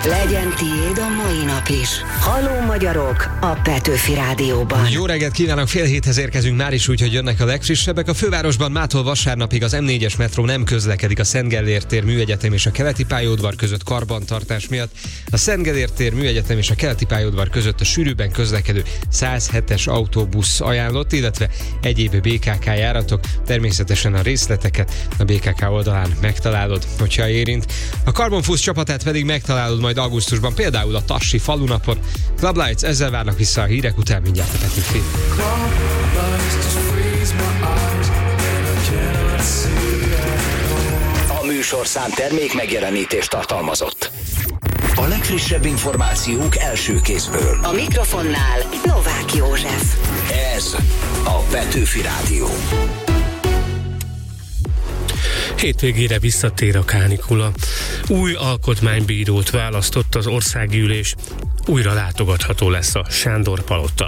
Legyen tiéd a mai nap is. Halló magyarok a Petőfi Rádióban. Jó reggelt kívánok, 6:30 érkezünk már is, úgyhogy jönnek a legfrissebbek. A fővárosban mától vasárnapig az M4-es metró nem közlekedik a Szent Gellért tér, Műegyetem és a Keleti pályaudvar között karbantartás miatt. A Szent Gellért tér, Műegyetem és a Keleti pályaudvar között a sűrűbben közlekedő 107-es autóbusz ajánlott, illetve egyéb BKK járatok. Természetesen a részleteket a BKK oldalán megtalálod, hogyha érint. A Carbon csapatát pedig megtalálod majd augusztusban, például a Tassi falunapon. Club Lights, ezzel várnak vissza a hírek után, mindjárt a Petőfi. A műsorszám termék megjelenítést tartalmazott. A legfrissebb információk első kézből. A mikrofonnál Novák József. Ez a Petőfi Rádió. Hétvégére visszatér a kánikula. Új alkotmánybírót választott az országgyűlés. Újra látogatható lesz a Sándor palota.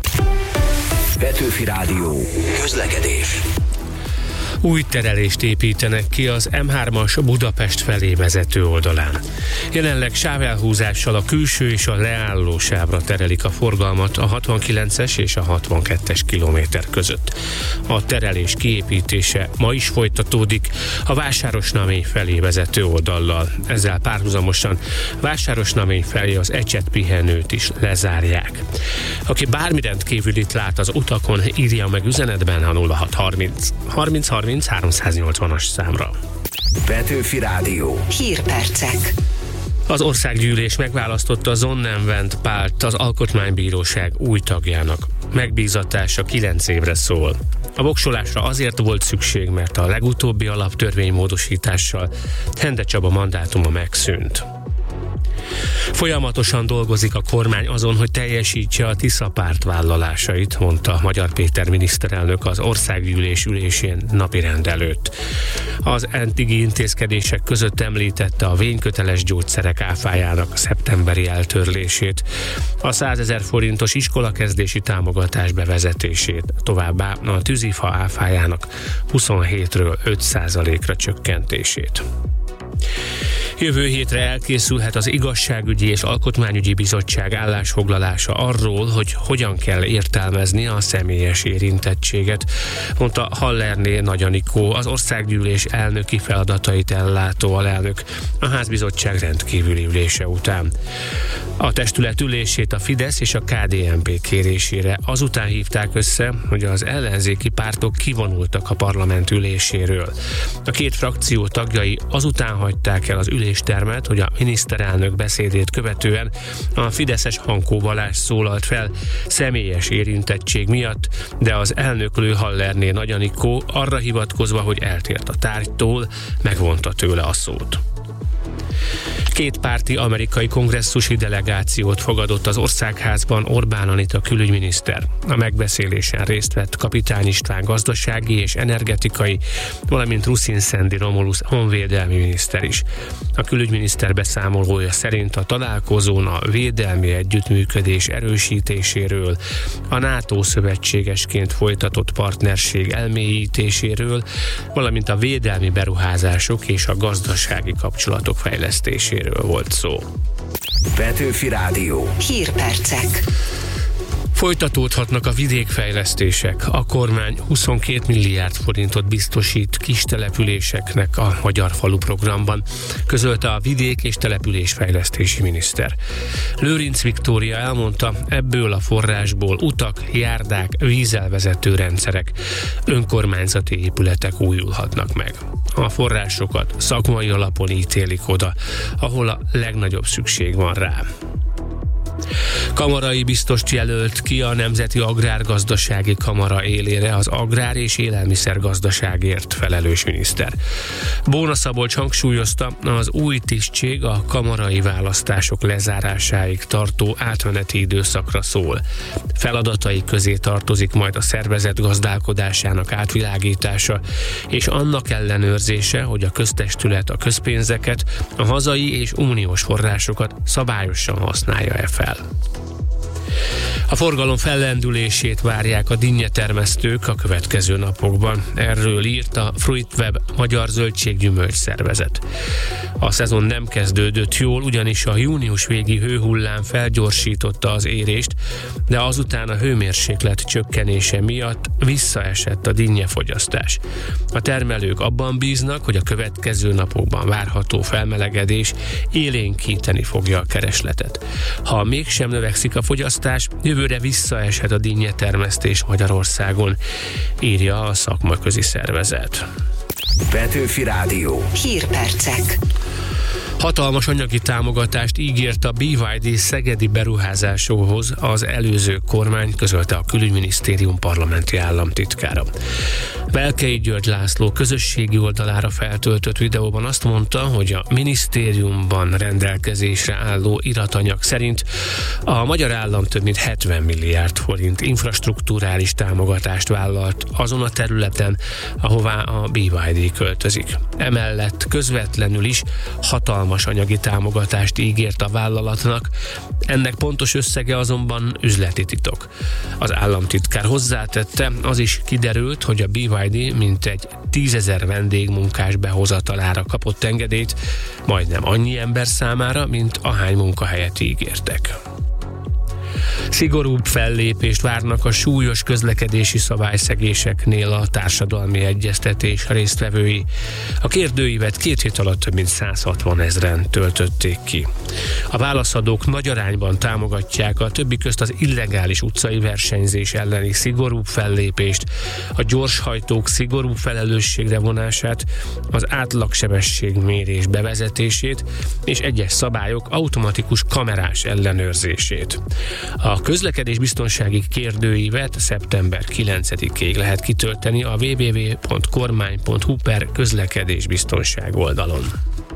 Petőfi Rádió. Közlekedés. Új terelést építenek ki az M3-as Budapest felé vezető oldalán. Jelenleg sávelhúzással a külső és a leálló sávra terelik a forgalmat a 69-es és a 62-es kilométer között. A terelés kiépítése ma is folytatódik a Vásárosnamény felé vezető oldallal. Ezzel párhuzamosan Vásárosnamény felé az Ecset pihenőt is lezárják. Aki bármi rendkívülit lát az utakon, írja meg üzenetben a 0630 30 30 380-as számra. Petőfi Rádió. Hírpercek. Az országgyűlés megválasztotta Zonnenwend Pált az Alkotmánybíróság új tagjának. Megbízatása 9 évre szól. A voksolásra azért volt szükség, mert a legutóbbi alaptörvénymódosítással Hende Csaba mandátuma megszűnt. Folyamatosan dolgozik a kormány azon, hogy teljesítse a Tisza párt vállalásait, mondta Magyar Péter miniszterelnök az országgyűlés ülésén napirend előtt. Az eddigi intézkedések között említette a vényköteles gyógyszerek áfájának szeptemberi eltörlését, a 100 000 forintos iskolakezdési támogatás bevezetését, továbbá a tűzifa áfájának 27-ről 5%-ra csökkentését. Jövő hétre elkészülhet az Igazságügyi és Alkotmányügyi Bizottság állásfoglalása arról, hogy hogyan kell értelmezni a személyes érintettséget, mondta Hallerné Nagy Anikó, az országgyűlés elnöki feladatait ellátó alelnök a házbizottság rendkívüli ülése után. A testület ülését a Fidesz és a KDNP kérésére azután hívták össze, hogy az ellenzéki pártok kivonultak a parlament üléséről. A két frakció tagjai azután hagyták el az üléstermet, hogy a miniszterelnök beszédét követően a fideszes Hankó Balázs szólalt fel személyes érintettség miatt, de az elnöklő Hallerné Nagy Anikó arra hivatkozva, hogy eltért a tárgytól, megvonta tőle a szót. Kétpárti amerikai kongresszusi delegációt fogadott az országházban Orbán Anita külügyminiszter. A megbeszélésen részt vett Kapitány István gazdasági és energetikai, valamint Ruszin Szendi Romulusz honvédelmi miniszter is. A külügyminiszter beszámolója szerint a találkozón a védelmi együttműködés erősítéséről, a NATO szövetségesként folytatott partnerség elmélyítéséről, valamint a védelmi beruházások és a gazdasági kapcsolatok fejlesztéséről volt szó. Petőfi Rádió. Hírpercek. Folytatódhatnak a vidékfejlesztések. A kormány 22 milliárd forintot biztosít kis településeknek a Magyar Falu programban, közölte a vidék- és településfejlesztési miniszter. Lőrinc Viktória elmondta, ebből a forrásból utak, járdák, vízelvezető rendszerek, önkormányzati épületek újulhatnak meg. A forrásokat szakmai alapon ítélik oda, ahol a legnagyobb szükség van rá. Kamarai biztost jelölt ki a Nemzeti Agrárgazdasági Kamara élére az agrár- és élelmiszergazdaságért felelős miniszter. Bóna Szabolcs hangsúlyozta, az új tisztség a kamarai választások lezárásáig tartó átmeneti időszakra szól. Feladatai közé tartozik majd a szervezet gazdálkodásának átvilágítása és annak ellenőrzése, hogy a köztestület a közpénzeket, a hazai és uniós forrásokat szabályosan használja-e fel. A forgalom fellendülését várják a dinnyetermesztők a következő napokban. Erről írt a Fruitweb Magyar Zöldséggyümölcs Szervezet. A szezon nem kezdődött jól, ugyanis a június végi hőhullám felgyorsította az érést, de azután a hőmérséklet csökkenése miatt visszaesett a dinnyefogyasztás. A termelők abban bíznak, hogy a következő napokban várható felmelegedés élénkíteni fogja a keresletet. Ha mégsem növekszik a fogyasztás, jövőre visszaeshet a dinnyetermesztés Magyarországon, írja a szakmaközi szervezet. Petőfi Rádió. Hírpercek. Hatalmas anyagi támogatást ígért a BYD szegedi beruházásokhoz az előző kormány, közölte a Külügyminisztérium parlamenti államtitkára. Belkei György László közösségi oldalára feltöltött videóban azt mondta, hogy a minisztériumban rendelkezésre álló iratanyag szerint a magyar állam több mint 70 milliárd forint infrastrukturális támogatást vállalt azon a területen, ahová a BYD költözik. Emellett közvetlenül is hatalmas anyagi támogatást ígért a vállalatnak, ennek pontos összege azonban üzleti titok. Az államtitkár hozzátette, az is kiderült, hogy a BYD mintegy 10 000 vendégmunkás behozatalára kapott engedélyt, majdnem annyi ember számára, mint ahány munkahelyet ígértek. Szigorúbb fellépést várnak a súlyos közlekedési szabályszegéseknél a társadalmi egyeztetés résztvevői. A kérdőívet 2 hét alatt több mint 160 000-en töltötték ki. A válaszadók nagy arányban támogatják a többi közt az illegális utcai versenyzés elleni szigorúbb fellépést, a gyorshajtók szigorúbb felelősségre vonását, az átlagsebességmérés bevezetését és egyes szabályok automatikus kamerás ellenőrzését. A közlekedésbiztonsági kérdőívet szeptember 9-ig lehet kitölteni a www.kormány.hu/közlekedésbiztonság oldalon.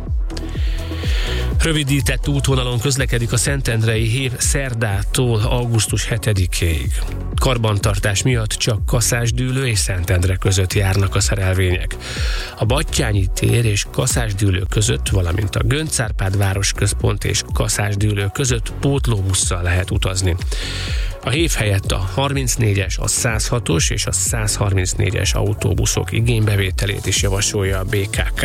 Rövidített útvonalon közlekedik a Szentendrei Hév szerdától augusztus 7-ig. Karbantartás miatt csak Kaszásdűlő és Szentendre között járnak a szerelvények. A Battyányi tér és Kaszásdűlő között, valamint a Göncz Árpád városközpont és Kaszásdűlő között pótlóbusszal lehet utazni. A Hév helyett a 34-es, a 106-os és a 134-es autóbuszok igénybevételét is javasolja a BKK.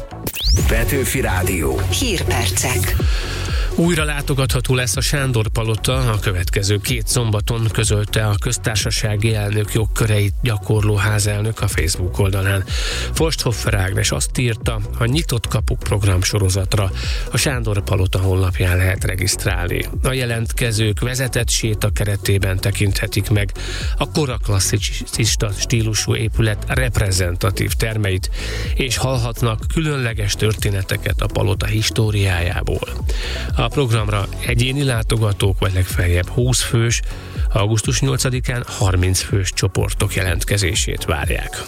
Petőfi Rádió. Hírpercek. Újra látogatható lesz a Sándor-palota a következő 2 szombaton, közölte a köztársasági elnök jogköreit gyakorló házelnök a Facebook oldalán. Forsthoffer Ágnes azt írta, a Nyitott Kapuk programsorozatra a Sándor-palota honlapján lehet regisztrálni. A jelentkezők vezetett séta keretében tekinthetik meg a koraklasszicista stílusú épület reprezentatív termeit, és hallhatnak különleges történeteket a palota históriájából. A programra egyéni látogatók vagy legfeljebb 20 fős, augusztus 8-án 30 fős csoportok jelentkezését várják.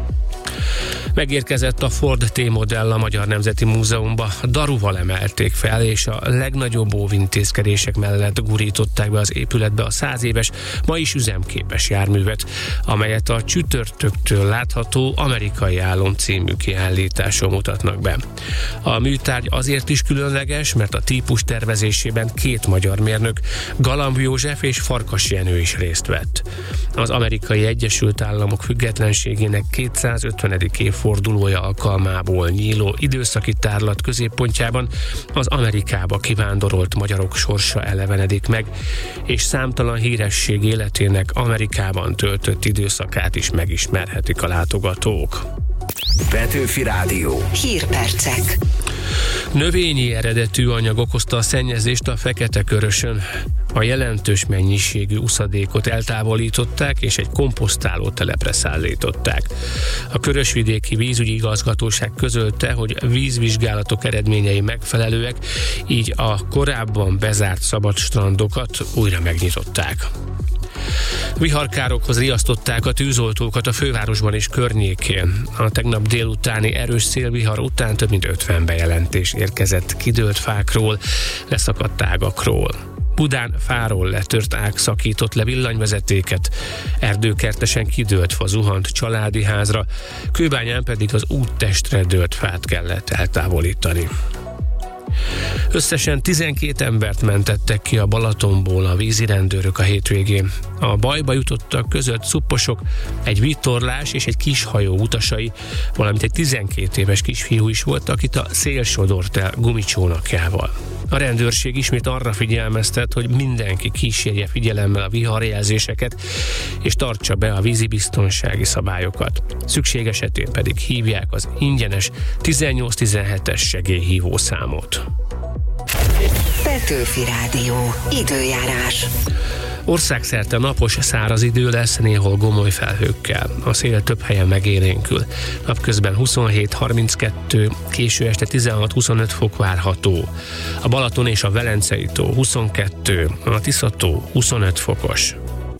Megérkezett a Ford T-modell a Magyar Nemzeti Múzeumba, daruval emelték fel, és a legnagyobb óvintézkedések mellett gurították be az épületbe a 100 éves, ma is üzemképes járművet, amelyet a csütörtöktől látható Amerikai Álom című kiállításon mutatnak be. A műtárgy azért is különleges, mert a típus tervezésében 2 magyar mérnök, Galamb József és Farkas Jenő is részt vett. Az Amerikai Egyesült Államok függetlenségének 250. évfordulója alkalmából nyíló időszaki tárlat középpontjában az Amerikába kivándorolt magyarok sorsa elevenedik meg, és számtalan híresség életének Amerikában töltött időszakát is megismerhetik a látogatók. Petőfi Rádió. Hírpercek. Növényi eredetű anyag okozta a szennyezést a Fekete-Körösön. A jelentős mennyiségű uszadékot eltávolították és egy komposztáló telepre szállították. A Körösvidéki Vízügyi Igazgatóság közölte, hogy vízvizsgálatok eredményei megfelelőek, így a korábban bezárt szabadstrandokat újra megnyitották. Viharkárokhoz riasztották a tűzoltókat a fővárosban és környékén. A tegnap délutáni erős szélvihar után több mint 50 bejelentés érkezett kidőlt fákról, leszakadt ágakról. Budán fáról letört ág szakított le villanyvezetéket, erdőkertesen kidőlt fa zuhant családi házra, Kőbányán pedig az úttestre dőlt fát kellett eltávolítani. Összesen 12 embert mentettek ki a Balatonból a vízirendőrök a hétvégén. A bajba jutottak között szupposok, egy vitorlás és egy kis hajó utasai, valamint egy 12 éves kisfiú is volt, akit a szél sodort el gumicsónakjával. A rendőrség ismét arra figyelmeztet, hogy mindenki kísérje figyelemmel a viharjelzéseket, és tartsa be a vízibiztonsági szabályokat. Szükség esetén pedig hívják az ingyenes 1817-es segélyhívó számot. Petőfi Rádió. Időjárás. Országszerte napos, száraz idő lesz, néhol gomoly felhőkkel. A szél több helyen megélénkül. Napközben 27-32, késő este 16-25 fok várható. A Balaton és a Velencei tó 22, a Tisza tó 25 fokos.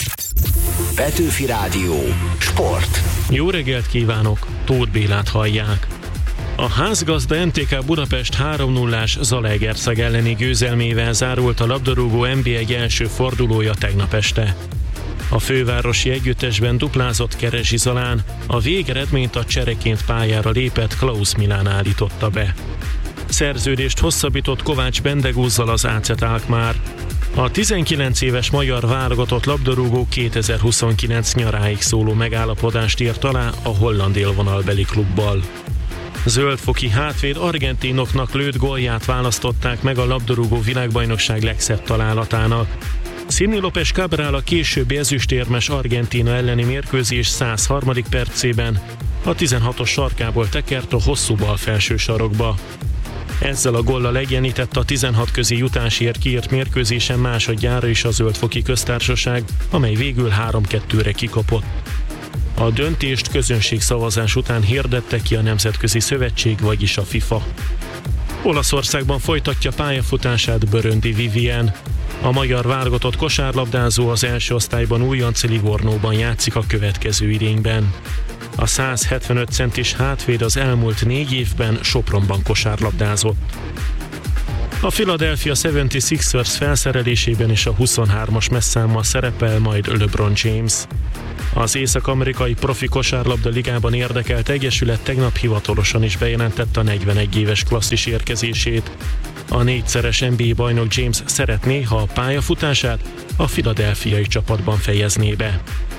Petőfi Rádió. Sport. Jó reggelt kívánok! Tóth Bélát hallják. A házgazda MTK Budapest 3-0-ás Zalaegerszeg elleni győzelmével zárult a labdarúgó NB1 első fordulója tegnap este. A fővárosi együttesben duplázott Keresi Zalán, a végeredményt a csereként pályára lépett Klaus Milán állította be. Szerződést hosszabbított Kovács Bendegúzzal az AZ Alkmaar. A 19 éves magyar válogatott labdarúgó 2029 nyaráig szóló megállapodást írt alá a holland élvonalbeli klubbal. Zöldfoki hátvéd argentinoknak lőtt gólját választották meg a labdarúgó világbajnokság legszebb találatának. Sidney López Cabral a későbbi ezüstérmes Argentína elleni mérkőzés 103. percében a 16-os sarkából tekert a hosszú bal felső sarokba. Ezzel a góllal egyenlített a 16 közi jutásért kiírt mérkőzésen másodjára is a Zöldfoki Köztársaság, amely végül 3-2-re kikapott. A döntést közönségszavazás után hirdette ki a Nemzetközi Szövetség, vagyis a FIFA. Olaszországban folytatja pályafutását Böröndi Vivien. A magyar válogatott kosárlabdázó az első osztályban újonc Livornóban játszik a következő idényben. A 175 centis hátvéd az elmúlt 4 évben Sopronban kosárlabdázott. A Philadelphia 76ers felszerelésében is a 23-as messzámmal szerepel majd LeBron James. Az észak-amerikai profi kosárlabda ligában érdekelt egyesület tegnap hivatalosan is bejelentette a 41 éves klasszis érkezését. A 4-szeres NBA bajnok James szeretné, ha a pályafutását a philadelphiai csapatban fejezné be.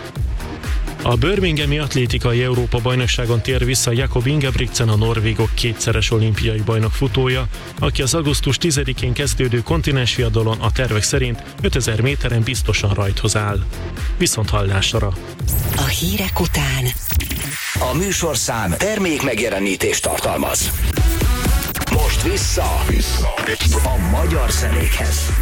A birminghami atlétikai Európa-bajnokságon tér vissza Jakob Ingebrigtsen, a norvégok 2-szeres olimpiai bajnok futója, aki az augusztus 10-én kezdődő kontinensviadalon a tervek szerint 5000 méteren biztosan rajthoz áll. Viszonthallásra! A hírek után A műsorszám termék megjelenítést tartalmaz. Most vissza a magyar zenékhez.